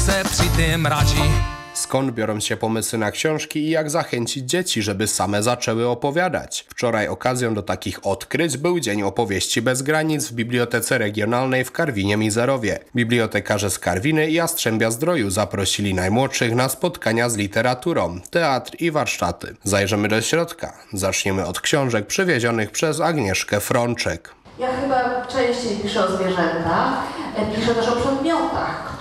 se při tym radzi. Skąd biorą się pomysły na książki i jak zachęcić dzieci, żeby same zaczęły opowiadać? Wczoraj okazją do takich odkryć był Dzień Opowieści Bez Granic w Bibliotece Regionalnej w Karwinie-Mizerowie. Bibliotekarze z Karwiny i Jastrzębia-Zdroju zaprosili najmłodszych na spotkania z literaturą, teatr i warsztaty. Zajrzymy do środka. Zaczniemy od książek przywiezionych przez Agnieszkę Frączek. Ja chyba częściej piszę o zwierzętach, piszę też o przedmiotach,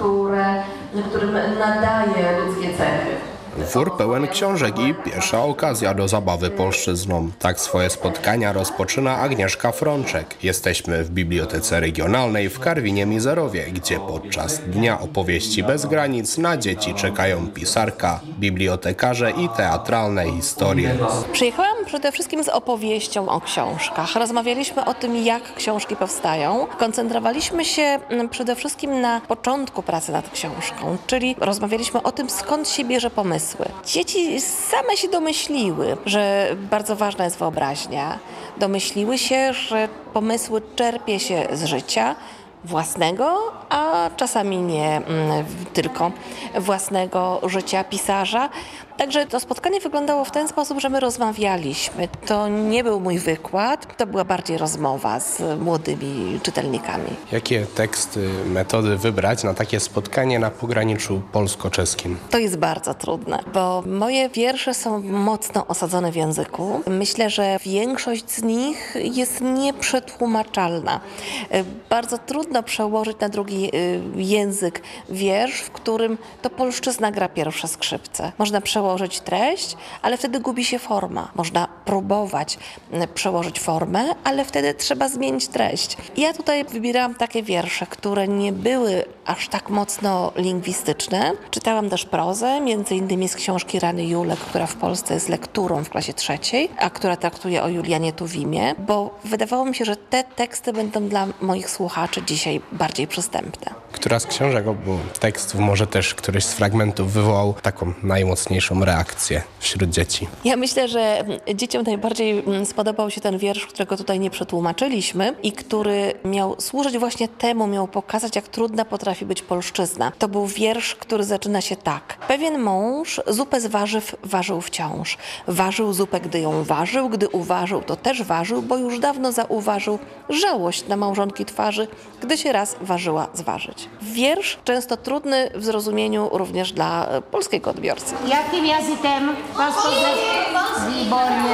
którym nadaję ludzkie cechy. Wór pełen książek i pierwsza okazja do zabawy polszczyzną. Tak swoje spotkania rozpoczyna Agnieszka Frączek. Jesteśmy w Bibliotece Regionalnej w Karwinie-Mizerowie, gdzie podczas Dnia Opowieści Bez Granic na dzieci czekają pisarka, bibliotekarze i teatralne historie. Przyjechałam przede wszystkim z opowieścią o książkach. Rozmawialiśmy o tym, jak książki powstają. Koncentrowaliśmy się przede wszystkim na początku pracy nad książką, czyli rozmawialiśmy o tym, skąd się bierze pomysł. Dzieci same się domyśliły, że bardzo ważna jest wyobraźnia. Domyśliły się, że pomysły czerpie się z życia własnego, a czasami nie tylko własnego życia pisarza. Także to spotkanie wyglądało w ten sposób, że my rozmawialiśmy. To nie był mój wykład, to była bardziej rozmowa z młodymi czytelnikami. Jakie teksty, metody wybrać na takie spotkanie na pograniczu polsko-czeskim? To jest bardzo trudne, bo moje wiersze są mocno osadzone w języku. Myślę, że większość z nich jest nieprzetłumaczalna. Bardzo trudno przełożyć na drugi język wiersz, w którym to polszczyzna gra pierwsze skrzypce. Można przełożyć treść, ale wtedy gubi się forma. Można próbować przełożyć formę, ale wtedy trzeba zmienić treść. Ja tutaj wybierałam takie wiersze, które nie były aż tak mocno lingwistyczne. Czytałam też prozę, między innymi z książki Rany Julek, która w Polsce jest lekturą w klasie 3, a która traktuje o Julianie Tuwimie, bo wydawało mi się, że te teksty będą dla moich słuchaczy dzisiaj bardziej przystępne. Która z książek albo tekstów, może też któryś z fragmentów wywołał taką najmocniejszą reakcję wśród dzieci? Ja myślę, że dzieciom najbardziej spodobał się ten wiersz, którego tutaj nie przetłumaczyliśmy i który miał służyć właśnie temu, miał pokazać, jak trudna potrafi być polszczyzna. To był wiersz, który zaczyna się tak. Pewien mąż zupę z warzyw ważył wciąż. Ważył zupę, gdy ją ważył, gdy uważył, to też ważył, bo już dawno zauważył żałość na małżonki twarzy, gdy się raz ważyła zważyć. Wiersz często trudny w zrozumieniu również dla polskiego odbiorcy. Jakim językiem was pozdrawia? Výbornie.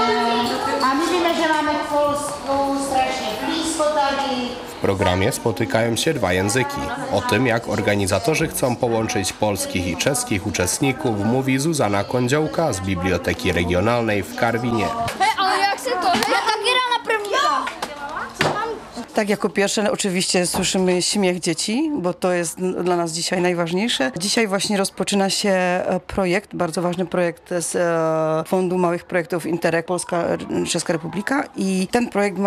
A my wiemy, że mamy w Polsku strasznie blisko taki. W programie spotykają się dwa języki. O tym, jak organizatorzy chcą połączyć polskich i czeskich uczestników, mówi Zuzana Kądziołka z Biblioteki Regionalnej w Karwinie. Ale jak się to? Ja tak rana prawda. Tak, jako pierwsze oczywiście słyszymy śmiech dzieci, bo to jest dla nas dzisiaj najważniejsze. Dzisiaj właśnie rozpoczyna się projekt, bardzo ważny projekt z Fondu Małych Projektów Interreg Polska-Czeska Republika i ten projekt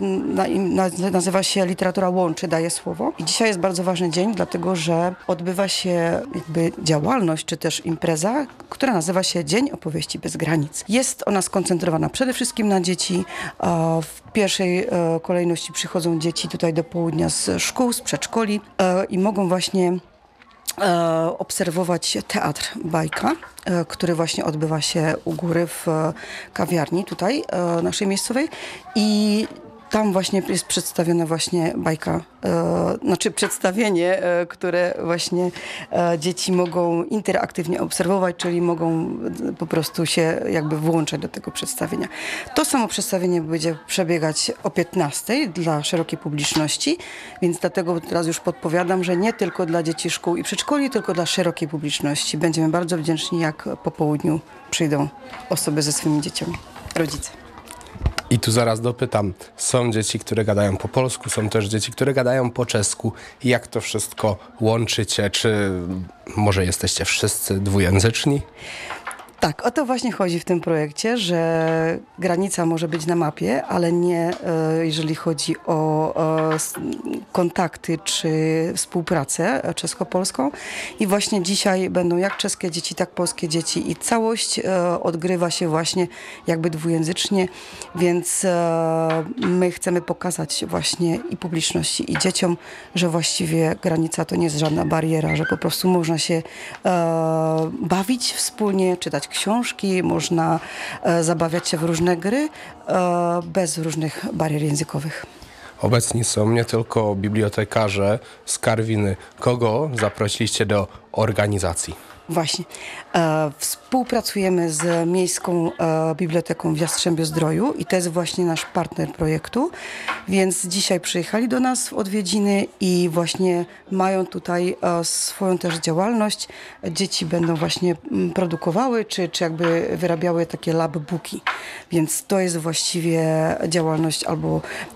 nazywa się Literatura Łączy, daje słowo. I dzisiaj jest bardzo ważny dzień, dlatego że odbywa się jakby działalność, czy też impreza, która nazywa się Dzień Opowieści Bez Granic. Jest ona skoncentrowana przede wszystkim na dzieci. W pierwszej kolejności przychodzą dzieci tutaj do południa z szkół, z przedszkoli i mogą właśnie obserwować teatr Bajka, który właśnie odbywa się u góry w kawiarni tutaj naszej miejscowej i tam właśnie jest przedstawiona właśnie bajka, przedstawienie, które właśnie dzieci mogą interaktywnie obserwować, czyli mogą po prostu się jakby włączać do tego przedstawienia. To samo przedstawienie będzie przebiegać o 15:00 dla szerokiej publiczności, więc dlatego teraz już podpowiadam, że nie tylko dla dzieci szkół i przedszkoli, tylko dla szerokiej publiczności. Będziemy bardzo wdzięczni, jak po południu przyjdą osoby ze swoimi dziećmi, rodzice. I tu zaraz dopytam, są dzieci, które gadają po polsku, są też dzieci, które gadają po czesku. Jak to wszystko łączycie? Czy może jesteście wszyscy dwujęzyczni? Tak, o to właśnie chodzi w tym projekcie, że granica może być na mapie, ale nie jeżeli chodzi o kontakty czy współpracę czesko-polską. I właśnie dzisiaj będą jak czeskie dzieci, tak polskie dzieci i całość odgrywa się właśnie jakby dwujęzycznie, więc my chcemy pokazać właśnie i publiczności, i dzieciom, że właściwie granica to nie jest żadna bariera, że po prostu można się bawić wspólnie, czytać książki, można zabawiać się w różne gry bez różnych barier językowych. Obecni są nie tylko bibliotekarze z Karwiny. Kogo zaprosiliście do organizacji? Właśnie. Współpracujemy z Miejską Biblioteką w Jastrzębiu-Zdroju i to jest właśnie nasz partner projektu, więc dzisiaj przyjechali do nas w odwiedziny i właśnie mają tutaj swoją też działalność. Dzieci będą właśnie produkowały, czy jakby wyrabiały takie labbooki, więc to jest właściwie działalność albo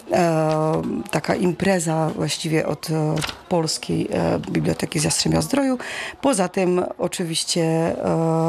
taka impreza właściwie od Polskiej Biblioteki z Jastrzębia-Zdroju. Poza tym oczywiście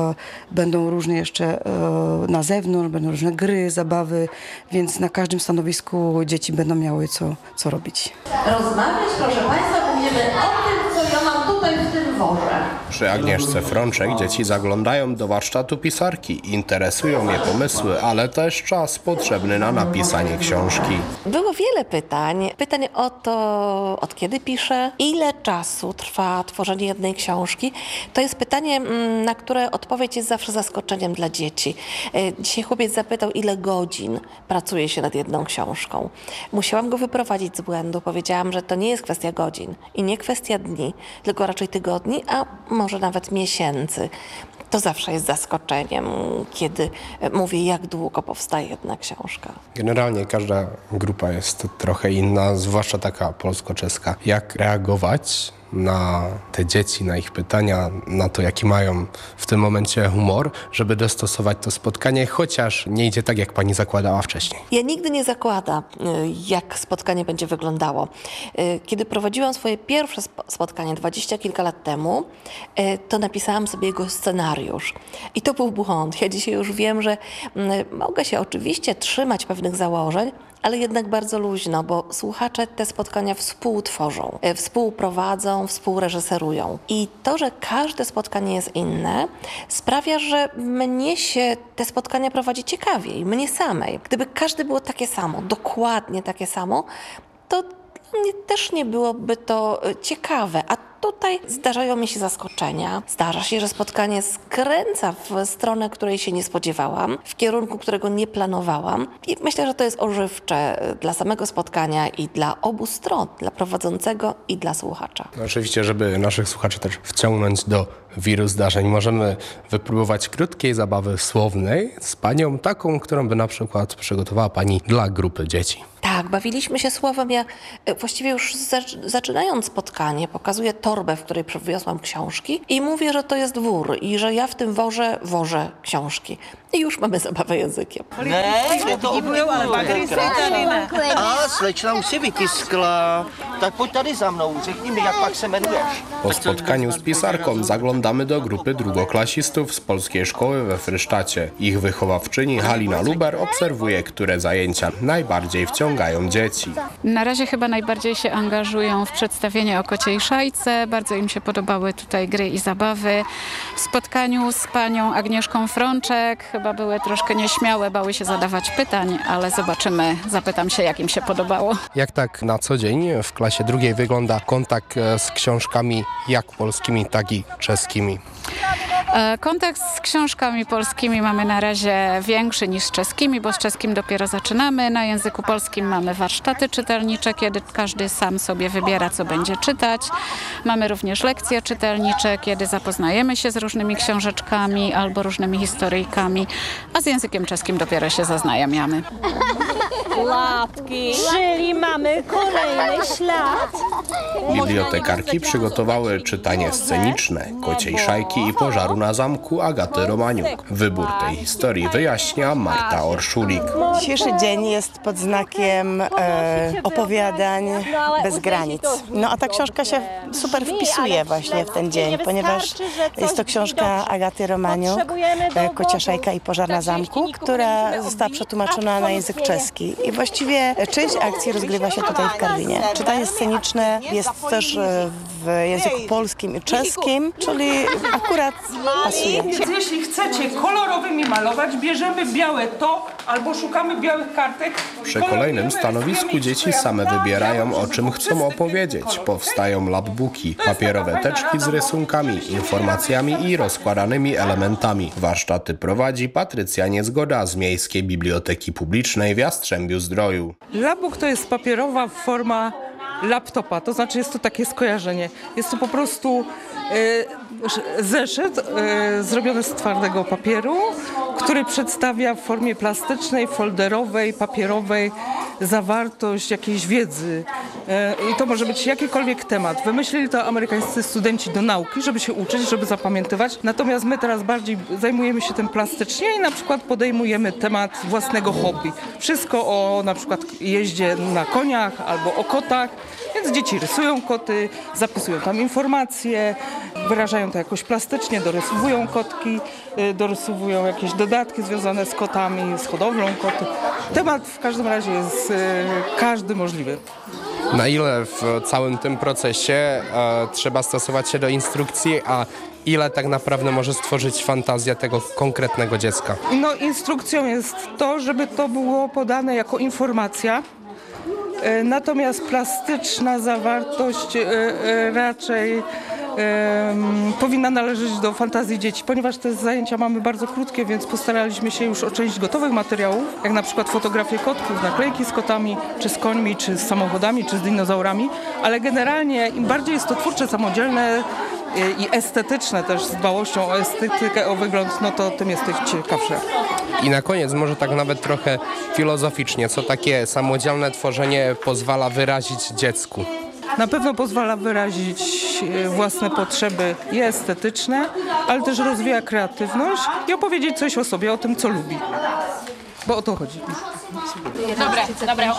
będą różne jeszcze na zewnątrz, będą różne gry, zabawy, więc na każdym stanowisku dzieci będą miały co robić. Rozmawiać, proszę Państwa, będziemy o tym, co ja mam tutaj w tym worze. Przy Agnieszce Frączek dzieci zaglądają do warsztatu pisarki. Interesują je pomysły, ale też czas potrzebny na napisanie książki. Było wiele pytań. Pytań o to, od kiedy piszę, ile czasu trwa tworzenie jednej książki. To jest pytanie, na które odpowiedź jest zawsze zaskoczeniem dla dzieci. Dzisiaj chłopiec zapytał, ile godzin pracuje się nad jedną książką. Musiałam go wyprowadzić z błędu. Powiedziałam, że to nie jest kwestia godzin i nie kwestia dni, tylko raczej tygodni, a może nawet miesięcy. To zawsze jest zaskoczeniem, kiedy mówię, jak długo powstaje jedna książka. Generalnie każda grupa jest trochę inna, zwłaszcza taka polsko-czeska. Jak reagować na te dzieci, na ich pytania, na to, jaki mają w tym momencie humor, żeby dostosować to spotkanie, chociaż nie idzie tak, jak pani zakładała wcześniej. Ja nigdy nie zakładam, jak spotkanie będzie wyglądało. Kiedy prowadziłam swoje pierwsze spotkanie 20 kilka lat temu, to napisałam sobie jego scenariusz. I to był błąd. Ja dzisiaj już wiem, że mogę się oczywiście trzymać pewnych założeń, ale jednak bardzo luźno, bo słuchacze te spotkania współtworzą, współprowadzą, współreżyserują. I to, że każde spotkanie jest inne, sprawia, że mnie się te spotkania prowadzi ciekawiej, mnie samej. Gdyby każde było takie samo, dokładnie takie samo, to dla mnie też nie byłoby to ciekawe. A tutaj zdarzają mi się zaskoczenia. Zdarza się, że spotkanie skręca w stronę, której się nie spodziewałam, w kierunku, którego nie planowałam. I myślę, że to jest ożywcze dla samego spotkania i dla obu stron, dla prowadzącego i dla słuchacza. No oczywiście, żeby naszych słuchaczy też wciągnąć do wiru zdarzeń, możemy wypróbować krótkiej zabawy słownej z panią, taką, którą by na przykład przygotowała pani dla grupy dzieci. Tak, bawiliśmy się słowem. Ja właściwie już zaczynając spotkanie pokazuję torbę, w której przywiozłam książki i mówię, że to jest wór i że ja w tym worze wożę książki. I już máme zabavě językiem. Ne, je to A slečna už si vytiskla. Tak pojď tady za mnou, řekni mi, jak pak se jmenuješ. Po spotkaniu z pisarką zaglądamy do grupy drugoklasistów z polskiej szkoły we Frysztacie. Ich wychowawczyni Halina Luber obserwuje, które zajęcia najbardziej wciągają dzieci. Na razie chyba najbardziej się angażują w przedstawienie o kociej szajce. Bardzo im się podobały tutaj gry i zabawy. W spotkaniu z panią Agnieszką Frączek chyba były troszkę nieśmiałe, bały się zadawać pytań, ale zobaczymy, zapytam się, jak im się podobało. Jak tak na co dzień w klasie drugiej wygląda kontakt z książkami jak polskimi, tak i czeskimi? Kontakt z książkami polskimi mamy na razie większy niż z czeskimi, bo z czeskim dopiero zaczynamy. Na języku polskim mamy warsztaty czytelnicze, kiedy każdy sam sobie wybiera, co będzie czytać. Mamy również lekcje czytelnicze, kiedy zapoznajemy się z różnymi książeczkami albo różnymi historyjkami, a z językiem czeskim dopiero się zaznajamiamy. Łapki, czyli mamy kolejny ślad. Bibliotekarki przygotowały czytanie sceniczne Kociej Szajki i Pożaru na zamku Agaty Romaniuk. Wybór tej historii wyjaśnia Marta Orszulik. Dzisiejszy dzień jest pod znakiem opowiadań bez granic. No a ta książka się super wpisuje właśnie w ten dzień, ponieważ jest to książka Agaty Romaniuk, Kocia Szajka i Pożar na zamku, która została przetłumaczona na język czeski. I właściwie część akcji rozgrywa się tutaj w Karwinie. Czytanie sceniczne jest też w języku polskim i czeskim, czyli akurat pasuje. Jeśli chcecie kolorowymi malować, bierzemy białe to, albo szukamy białych kartek. Przy kolejnym stanowisku dzieci same wybierają, o czym chcą opowiedzieć. Powstają labbooki, papierowe teczki z rysunkami, informacjami i rozkładanymi elementami. Warsztaty prowadzi Patrycja Niezgoda z Miejskiej Biblioteki Publicznej w Jastrzębiu-Zdroju. Labbook to jest papierowa forma laptopa, to znaczy jest to takie skojarzenie. Jest to po prostu zeszyt zrobiony z twardego papieru, który przedstawia w formie plastycznej, folderowej, papierowej zawartość jakiejś wiedzy. I to może być jakikolwiek temat. Wymyślili to amerykańscy studenci do nauki, żeby się uczyć, żeby zapamiętywać. Natomiast my teraz bardziej zajmujemy się tym plastycznie i na przykład podejmujemy temat własnego hobby. Wszystko o na przykład jeździe na koniach albo o kotach. Więc dzieci rysują koty, zapisują tam informacje, wyrażają to jakoś plastycznie, dorysowują kotki, dorysowują jakieś dodatki związane z kotami, z hodowlą kotów. Temat w każdym razie jest każdy możliwy. Na ile w całym tym procesie trzeba stosować się do instrukcji, a ile tak naprawdę może stworzyć fantazja tego konkretnego dziecka? No, instrukcją jest to, żeby to było podane jako informacja. Natomiast plastyczna zawartość raczej powinna należeć do fantazji dzieci, ponieważ te zajęcia mamy bardzo krótkie, więc postaraliśmy się już o część gotowych materiałów, jak na przykład fotografie kotków, naklejki z kotami, czy z końmi, czy z samochodami, czy z dinozaurami, ale generalnie im bardziej jest to twórcze, samodzielne i estetyczne też z dbałością o estetykę, o wygląd, no to tym jest to ciekawsze. I na koniec może tak nawet trochę filozoficznie, co takie samodzielne tworzenie pozwala wyrazić dziecku? Na pewno pozwala wyrazić własne potrzeby i estetyczne, ale też rozwija kreatywność i opowiedzieć coś o sobie, o tym, co lubi. Bo o to chodzi. Dobra,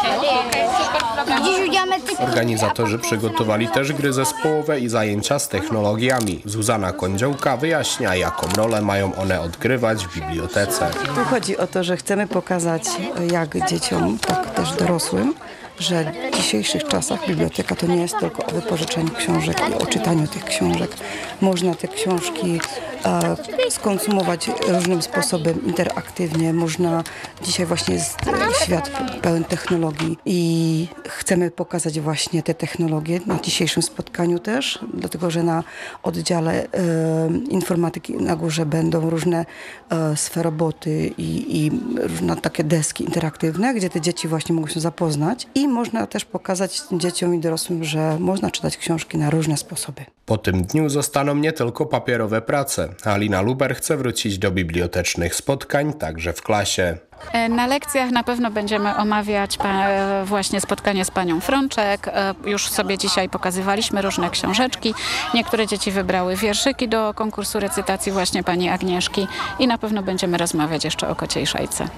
Organizatorzy przygotowali też gry zespołowe i zajęcia z technologiami. Zuzanna Kądziołka wyjaśnia, jaką rolę mają one odgrywać w bibliotece. Tu chodzi o to, że chcemy pokazać jak dzieciom, tak też dorosłym, że w dzisiejszych czasach biblioteka to nie jest tylko o wypożyczeniu książek i o czytaniu tych książek. Można te książki skonsumować różnym sposobem, interaktywnie. Można, dzisiaj właśnie jest świat pełen technologii i chcemy pokazać właśnie te technologie na dzisiejszym spotkaniu też, dlatego że na oddziale informatyki na górze będą różne sferoboty i różne takie deski interaktywne, gdzie te dzieci właśnie mogą się zapoznać i można też pokazać dzieciom i dorosłym, że można czytać książki na różne sposoby. Po tym dniu zostaną nie tylko papierowe prace. Alina Luber chce wrócić do bibliotecznych spotkań, także w klasie. Na lekcjach na pewno będziemy omawiać właśnie spotkanie z panią Frączek. Już sobie dzisiaj pokazywaliśmy różne książeczki. Niektóre dzieci wybrały wierszyki do konkursu recytacji właśnie pani Agnieszki i na pewno będziemy rozmawiać jeszcze o Kociej Szajce.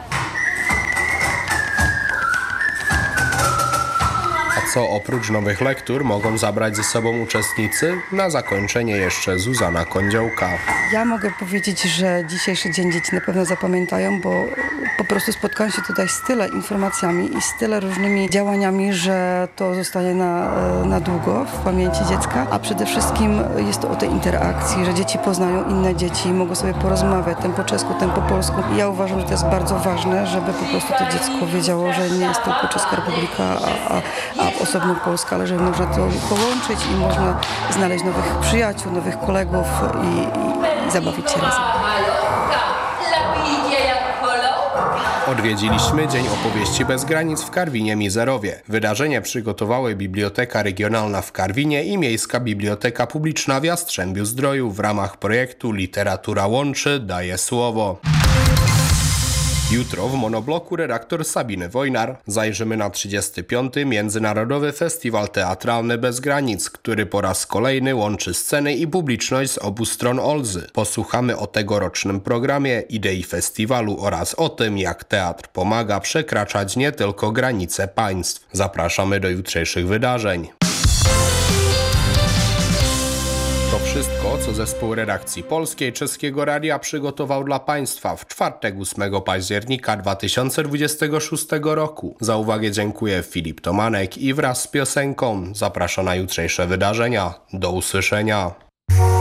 Co oprócz nowych lektur mogą zabrać ze sobą uczestnicy? Na zakończenie jeszcze Zuzanna Kądziołka. Ja mogę powiedzieć, że dzisiejszy dzień dzieci na pewno zapamiętają, bo po prostu spotkają się tutaj z tyle informacjami i z tyle różnymi działaniami, że to zostanie na długo w pamięci dziecka. A przede wszystkim jest to o tej interakcji, że dzieci poznają inne dzieci, mogą sobie porozmawiać, ten po czesku, ten po polsku. I ja uważam, że to jest bardzo ważne, żeby po prostu to dziecko wiedziało, że nie jest tylko Czeska Republika, a osobno Polska, ale że można to połączyć i można znaleźć nowych przyjaciół, nowych kolegów i zabawić się razem. Odwiedziliśmy Dzień Opowieści bez granic w Karwinie-Mizerowie. Wydarzenie przygotowały Biblioteka Regionalna w Karwinie i Miejska Biblioteka Publiczna w Jastrzębiu-Zdroju w ramach projektu Literatura łączy, daje słowo. Jutro w Monobloku redaktor Sabiny Wojnar zajrzymy na 35. Międzynarodowy Festiwal Teatralny Bez Granic, który po raz kolejny łączy sceny i publiczność z obu stron Olzy. Posłuchamy o tegorocznym programie, idei festiwalu oraz o tym, jak teatr pomaga przekraczać nie tylko granice państw. Zapraszamy do jutrzejszych wydarzeń. To wszystko, co zespół redakcji polskiej Czeskiego Radia przygotował dla Państwa w czwartek 8 października 2026 roku. Za uwagę dziękuję Filip Tomanek i wraz z piosenką zapraszam na jutrzejsze wydarzenia. Do usłyszenia.